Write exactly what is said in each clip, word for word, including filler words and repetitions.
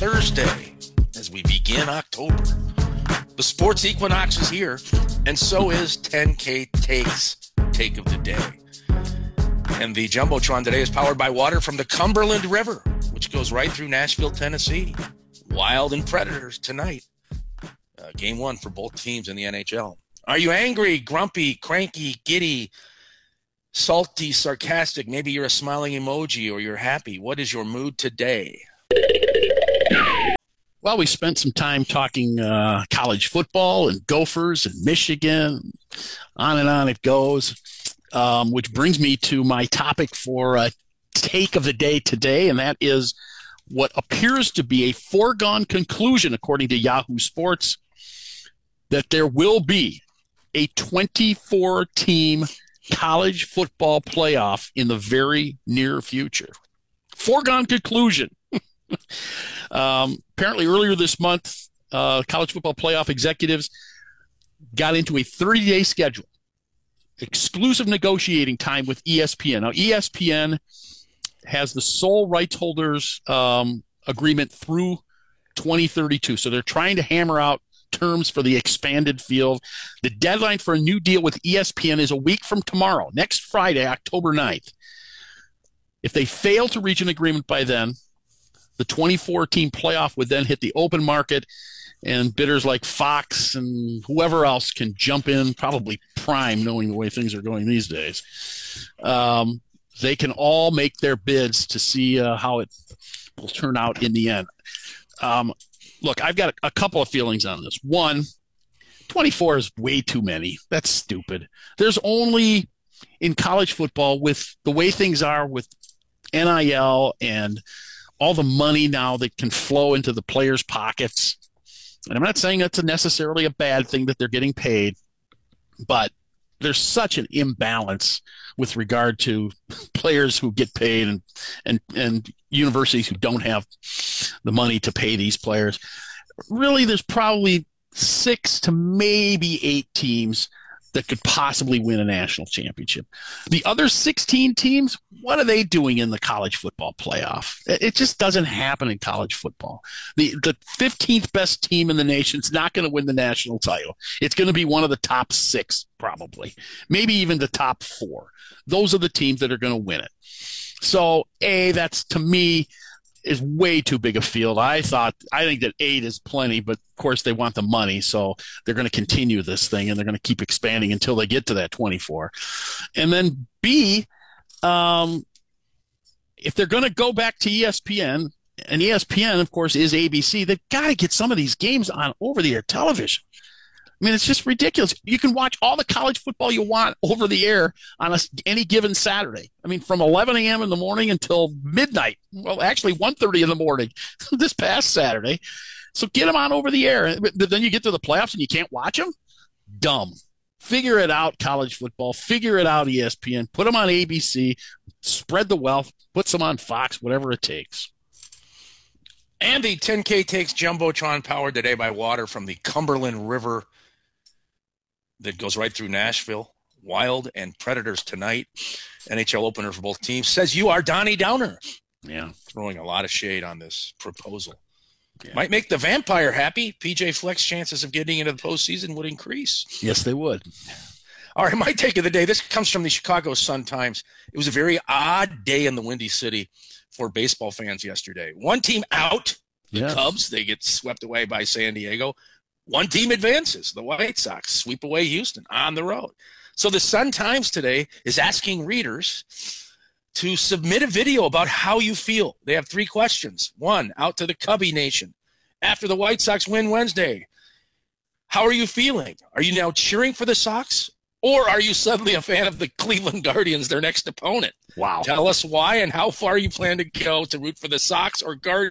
Thursday as we begin October. The sports equinox is here, and so is ten K Takes Take of the Day. And the Jumbotron today is powered by water from the Cumberland River, which goes right through Nashville, Tennessee. Wild and Predators tonight. Uh, game one for both teams in the N H L. Are you angry, grumpy, cranky, giddy, salty, sarcastic? Maybe you're a smiling emoji or you're happy. What is your mood today? Well, we spent some time talking uh, college football and Gophers and Michigan. On and on it goes, um, which brings me to my topic for uh, take of the day today, and that is what appears to be a foregone conclusion, according to Yahoo Sports, that there will be a twenty-four team college football playoff in the very near future. Foregone conclusion. um, apparently earlier this month, uh, college football playoff executives got into a thirty-day schedule, exclusive negotiating time with E S P N. Now, E S P N has the sole rights holders um, agreement through twenty thirty-two, so they're trying to hammer out terms for the expanded field. The deadline for a new deal with E S P N is a week from tomorrow, next Friday, October ninth. If they fail to reach an agreement by then, the twenty-four team playoff would then hit the open market, and bidders like Fox and whoever else can jump in, probably Prime, knowing the way things are going these days. Um, they can all make their bids to see uh, how it will turn out in the end. Um, look, I've got a, a couple of feelings on this. One, twenty-four is way too many. That's stupid. There's only, in college football, with the way things are with N I L and all the money now that can flow into the players' pockets. And I'm not saying that's a necessarily a bad thing that they're getting paid, but there's such an imbalance with regard to players who get paid and, and, and universities who don't have the money to pay these players. Really, there's probably six to maybe eight teams that could possibly win a national championship. The other sixteen teams, what are they doing in the college football playoff? It just doesn't happen in college football. The the fifteenth best team in the nation is not going to win the national title. It's going to be one of the top six, probably, maybe even the top four. Those are the teams that are going to win it. So, A, that's, to me, is way too big a field. I thought, I think that eight is plenty, but of course they want the money, so they're going to continue this thing and they're going to keep expanding until they get to that twenty-four. And then B, um, if they're going to go back to E S P N, and E S P N, of course, is A B C, they've got to get some of these games on over-the-air television. I mean, it's just ridiculous. You can watch all the college football you want over the air on a, any given Saturday. I mean, from eleven a.m. in the morning until midnight. Well, actually, one thirty in the morning this past Saturday. So get them on over the air. But then you get to the playoffs and you can't watch them? Dumb. Figure it out, college football. Figure it out, E S P N. Put them on A B C. Spread the wealth. Put some on Fox, whatever it takes. And the ten K Takes Jumbotron, powered today by water from the Cumberland River that goes right through Nashville. Wild and Predators tonight. N H L opener for both teams. Says you are Donnie Downer. Yeah. Throwing a lot of shade on this proposal. Yeah. Might make the Vampire happy. P J Fleck's chances of getting into the postseason would increase. Yes, they would. All right, my take of the day. This comes from the Chicago Sun-Times. It was a very odd day in the Windy City for baseball fans yesterday. One team out, the yes. Cubs. They get swept away by San Diego. One team advances, the White Sox sweep away Houston on the road. So the Sun-Times today is asking readers to submit a video about how you feel. They have three questions. One, out to the Cubby Nation. After the White Sox win Wednesday, how are you feeling? Are you now cheering for the Sox? Or are you suddenly a fan of the Cleveland Guardians, their next opponent? Wow. Tell us why and how far you plan to go to root for the Sox or Guardians.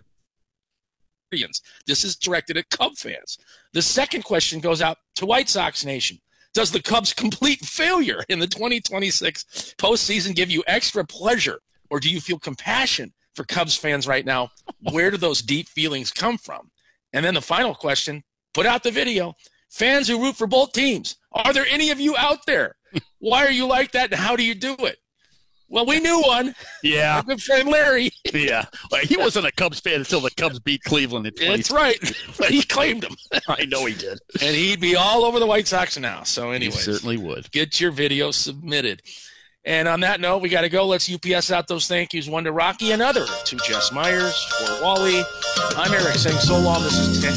This is directed at Cub fans. The second question goes out to White Sox Nation. Does the Cubs' complete failure in the twenty twenty-six postseason give you extra pleasure, or do you feel compassion for Cubs fans right now? Where do those deep feelings come from? And then the final question, put out the video. Fans who root for both teams, are there any of you out there? Why are you like that, and how do you do it? Well, we knew one. Yeah. Our good friend Larry. Yeah. Well, he wasn't a Cubs fan until the Cubs beat Cleveland in twenty. That's right. He claimed them. I know he did. And he'd be all over the White Sox now. So He anyway, certainly would. get your video submitted. And on that note, we got to go. Let's U P S out those thank yous. One to Rocky, another to Jess Myers, for Wally. I'm Eric saying so long. This is ten